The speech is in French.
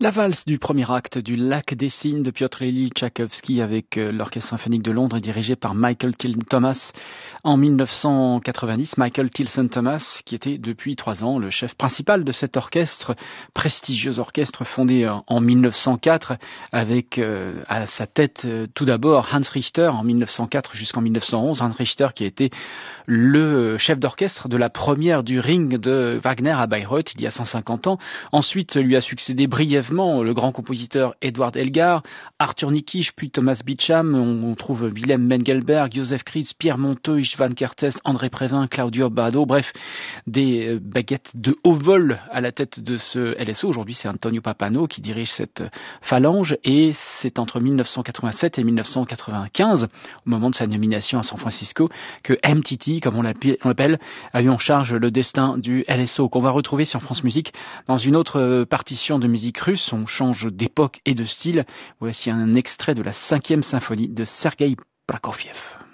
La valse du premier acte du Lac des Cygnes de Piotr Ilyich Tchaïkovski avec l'Orchestre symphonique de Londres dirigé par Michael Tilson Thomas en 1990. Michael Tilson Thomas qui était depuis 3 ans le chef principal de cet orchestre, prestigieux orchestre fondé en 1904 avec à sa tête tout d'abord Hans Richter en 1904 jusqu'en 1911. Hans Richter qui a été le chef d'orchestre de la première du Ring de Wagner à Bayreuth il y a 150 ans. Ensuite lui a succédé brièvement le grand compositeur Edward Elgar, Arthur Nikisch, puis Thomas Beecham. On trouve Wilhelm Mengelberg, Joseph Kritz, Pierre Monteux, Istvan Kertész, André Prévin, Claudio Abbado, bref, des baguettes de haut vol à la tête de ce LSO. Aujourd'hui, c'est Antonio Pappano qui dirige cette phalange et c'est entre 1987 et 1995, au moment de sa nomination à San Francisco, que MTT, comme on l'appelle, a eu en charge le destin du LSO, qu'on va retrouver sur France Musique dans une autre partition de musique russe. On change d'époque et de style. Voici un extrait de la 5e symphonie de Sergueï Prokofiev.